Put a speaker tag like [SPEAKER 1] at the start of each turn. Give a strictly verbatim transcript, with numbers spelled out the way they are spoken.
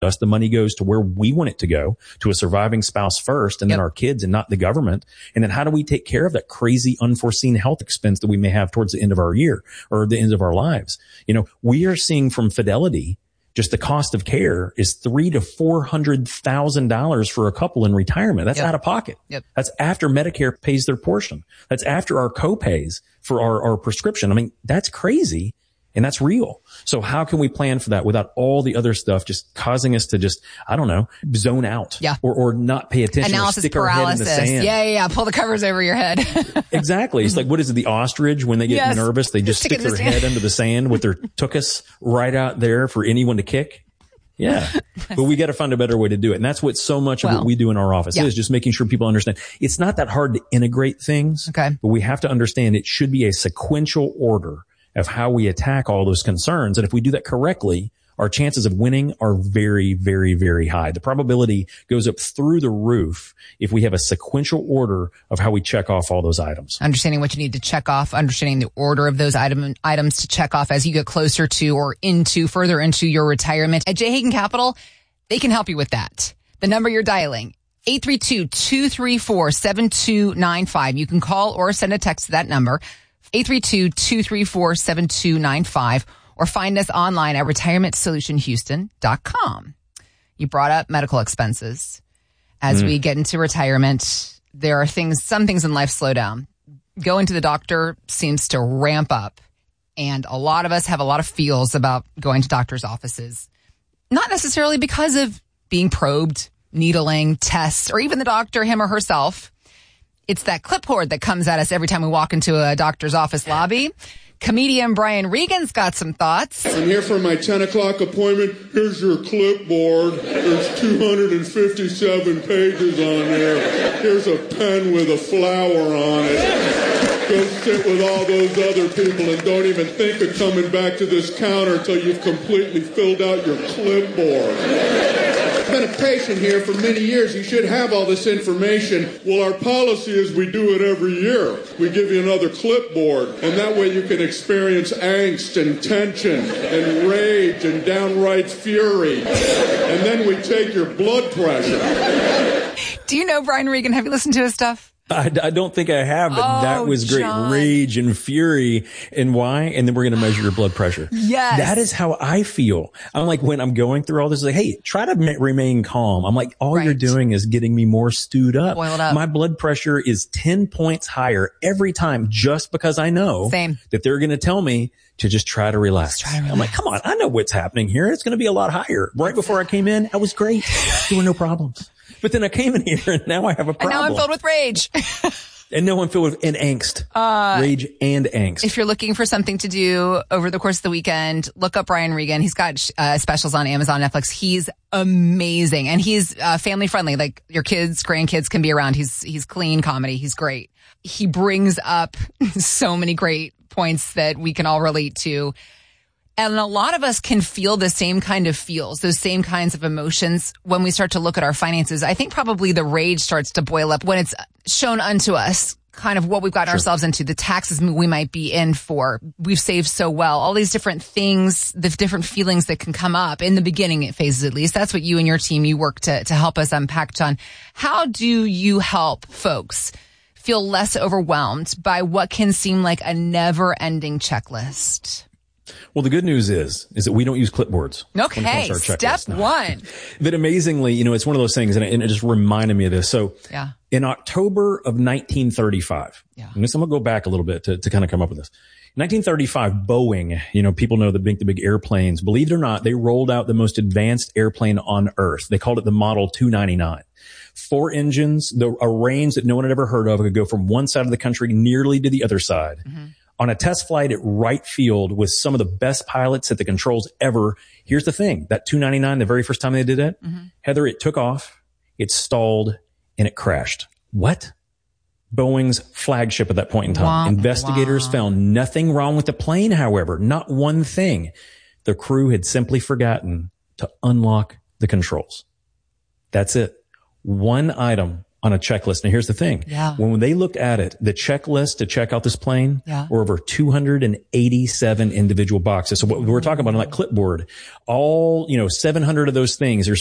[SPEAKER 1] us. The money goes to where we want it to go, to a surviving spouse first, and yep. then our kids and not the government. And then how do we take care of that crazy unforeseen health expense that we may have towards the end of our year or the end of our lives? You know, we are seeing from Fidelity, just the cost of care is three to four hundred thousand dollars for a couple in retirement. That's yep. out of pocket.
[SPEAKER 2] Yep.
[SPEAKER 1] That's after Medicare pays their portion. That's after our co-pays for our, our prescription. I mean, that's crazy. And that's real. So how can we plan for that without all the other stuff just causing us to just, I don't know, zone out
[SPEAKER 2] yeah.
[SPEAKER 1] or, or not pay attention
[SPEAKER 2] Analysis
[SPEAKER 1] or stick
[SPEAKER 2] paralysis.
[SPEAKER 1] our head in the sand?
[SPEAKER 2] Yeah, yeah, yeah. Pull the covers over your head.
[SPEAKER 1] Exactly. It's like, what is it? The ostrich, when they get
[SPEAKER 2] yes.
[SPEAKER 1] nervous, they just stick, stick their the head under the sand with their tuchus right out there for anyone to kick. Yeah. But we got to find a better way to do it. And that's what so much well, of what we do in our office yeah. is, just making sure people understand. It's not that hard to integrate things,
[SPEAKER 2] okay.
[SPEAKER 1] but we have to understand it should be a sequential order of how we attack all those concerns. And if we do that correctly, our chances of winning are very, very, very high. The probability goes up through the roof if we have a sequential order of how we check off all those items.
[SPEAKER 2] Understanding what you need to check off, understanding the order of those item, items to check off as you get closer to or into, further into your retirement. At J. Hagan Capital, they can help you with that. The number you're dialing, eight three two, two three four, seven two nine five. You can call or send a text to that number, eight three two, two three four, seven two nine five, or find us online at retirement solution houston dot com. You brought up medical expenses. As mm. we get into retirement, there are things, some things in life slow down. Going to the doctor seems to ramp up. And a lot of us have a lot of feels about going to doctor's offices. Not necessarily because of being probed, needling, tests, or even the doctor, him or herself. It's that clipboard that comes at us every time we walk into a doctor's office lobby. Comedian Brian Regan's got some thoughts.
[SPEAKER 3] I'm here for my ten o'clock appointment. Here's your clipboard. There's two hundred fifty-seven pages on there. Here's a pen with a flower on it. Go sit with all those other people and don't even think of coming back to this counter until you've completely filled out your clipboard. I've been a patient here for many years. You should have all this information. Well, our policy is we do it every year. We give you another clipboard, and that way you can experience angst and tension and rage and downright fury. And then we take your blood pressure.
[SPEAKER 2] Do you know Brian Regan? Have you listened to his stuff?
[SPEAKER 1] I, I don't think I have, but
[SPEAKER 2] oh,
[SPEAKER 1] that was great.
[SPEAKER 2] John.
[SPEAKER 1] Rage and fury. And why? And then we're going to measure your blood pressure.
[SPEAKER 2] Yes.
[SPEAKER 1] That is how I feel. I'm like, when I'm going through all this, like, hey, try to ma- remain calm. I'm like, all right. you're doing is getting me more stewed up.
[SPEAKER 2] Boiled up.
[SPEAKER 1] My blood pressure is ten points higher every time just because I know
[SPEAKER 2] Same.
[SPEAKER 1] that they're going to tell me to just try to relax.
[SPEAKER 2] Just try to relax.
[SPEAKER 1] I'm like, come on, I know what's happening here. It's going to be a lot higher. Right before I came in, I was great. There were no problems. But then I came in here and now I have a problem.
[SPEAKER 2] And now I'm filled with rage.
[SPEAKER 1] And no one filled with and angst,
[SPEAKER 2] uh,
[SPEAKER 1] rage and angst.
[SPEAKER 2] If you're looking for something to do over the course of the weekend, look up Brian Regan. He's got uh, specials on Amazon, Netflix. He's amazing. And he's uh, family friendly. Like your kids, grandkids can be around. He's, he's clean comedy. He's great. He brings up so many great points that we can all relate to. And a lot of us can feel the same kind of feels, those same kinds of emotions when we start to look at our finances. I think probably the rage starts to boil up when it's shown unto us kind of what we've gotten
[SPEAKER 1] sure.
[SPEAKER 2] ourselves into, the taxes we might be in for. We've saved so well, all these different things, the different feelings that can come up in the beginning phases, at least. That's what you and your team, you work to, to help us unpack, John. How do you help folks feel less overwhelmed by what can seem like a never-ending checklist?
[SPEAKER 1] Well, the good news is, is that we don't use clipboards.
[SPEAKER 2] Okay. Step one.
[SPEAKER 1] But amazingly, you know, it's one of those things, and it, and it just reminded me of this. So
[SPEAKER 2] yeah.
[SPEAKER 1] in October of nineteen thirty-five,
[SPEAKER 2] yeah.
[SPEAKER 1] and this, I'm going to go back a little bit to, to kind of come up with this. nineteen thirty-five, Boeing, you know, people know the big, the big airplanes. Believe it or not, they rolled out the most advanced airplane on earth. They called it the Model two ninety-nine. Four engines, the, a range that no one had ever heard of. It could go from one side of the country nearly to the other side. Mm-hmm. On a test flight at Wright Field with some of the best pilots at the controls ever. Here's the thing, that two ninety-nine, the very first time they did it, mm-hmm. Heather, it took off, it stalled, and it crashed. What? Boeing's flagship at that point in time.
[SPEAKER 2] Wow.
[SPEAKER 1] Investigators
[SPEAKER 2] wow.
[SPEAKER 1] found nothing wrong with the plane, however, not one thing. The crew had simply forgotten to unlock the controls. That's it. One item on a checklist. Now here's the thing.
[SPEAKER 2] Yeah.
[SPEAKER 1] When they looked at it, the checklist to check out this plane
[SPEAKER 2] yeah.
[SPEAKER 1] were over two hundred eighty-seven individual boxes. So what we're talking about on that clipboard, all, you know, seven hundred of those things are